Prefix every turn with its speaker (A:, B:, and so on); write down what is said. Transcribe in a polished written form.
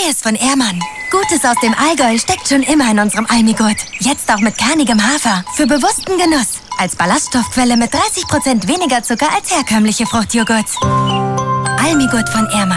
A: Neues von Ehrmann. Gutes aus dem Allgäu steckt schon immer in unserem Almigurt. Jetzt auch mit kernigem Hafer. Für bewussten Genuss. Als Ballaststoffquelle mit 30% weniger Zucker als herkömmliche Fruchtjoghurts. Almigurt von Ehrmann.